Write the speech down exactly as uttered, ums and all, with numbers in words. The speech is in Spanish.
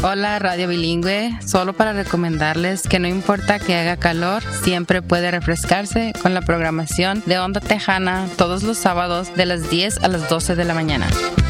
Hola Radio Bilingüe, solo para recomendarles que no importa que haga calor, siempre puede refrescarse con la programación de Onda Tejana todos los sábados de las diez a las doce de la mañana.